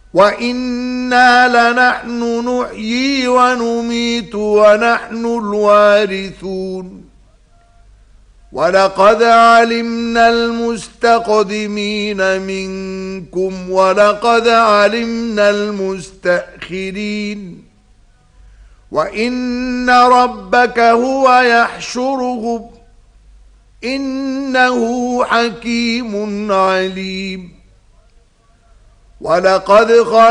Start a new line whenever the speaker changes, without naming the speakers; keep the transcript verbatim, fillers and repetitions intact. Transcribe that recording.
وَإِنَّا لَنَحْنُ نُحْيِي وَنُمِيتُ وَنَحْنُ الْوَارِثُونَ وَلَقَدْ عَلِمْنَا الْمُسْتَقْدِمِينَ مِنكُمْ وَلَقَدْ عَلِمْنَا الْمُسْتَأْخِرِينَ وَإِنَّ رَبَّكَ هُوَ يَحْشُرُهُمْ إِنَّهُ حَكِيمٌ عَلِيمٌ وَلَقَدْ